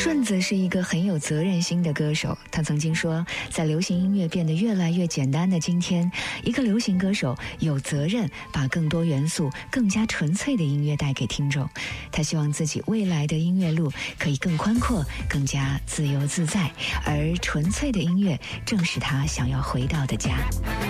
顺子是一个很有责任心的歌手，他曾经说，在流行音乐变得越来越简单的今天，一个流行歌手有责任把更多元素、更加纯粹的音乐带给听众。他希望自己未来的音乐路可以更宽阔、更加自由自在，而纯粹的音乐正是他想要回到的家。